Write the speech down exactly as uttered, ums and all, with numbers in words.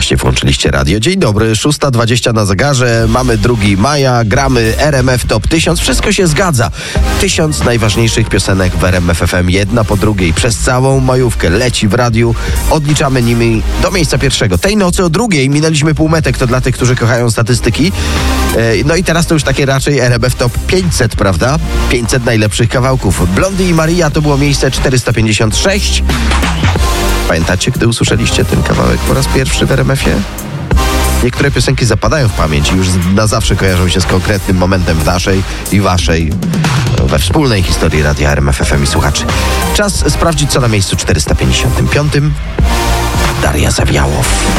właśnie włączyliście radio. Dzień dobry, szósta dwadzieścia na zegarze, mamy drugiego maja, gramy R M F Top tysiąc, wszystko się zgadza. Tysiąc najważniejszych piosenek w R M F F M, jedna po drugiej, przez całą majówkę leci w radiu, odliczamy nimi do miejsca pierwszego. Tej nocy o drugiej minęliśmy półmetek, to dla tych, którzy kochają statystyki. No i teraz to już takie raczej R M F Top pięćset, prawda? pięćset najlepszych kawałków. Blondy i Maria to było miejsce czterysta pięćdziesiąt sześć. Pamiętacie, gdy usłyszeliście ten kawałek po raz pierwszy w R M F-ie? Niektóre piosenki zapadają w pamięć i już na zawsze kojarzą się z konkretnym momentem w naszej i waszej, we wspólnej historii radia R M F F M i słuchaczy. Czas sprawdzić, co na miejscu czterysta pięćdziesiątym piątym. Daria Zawiałow.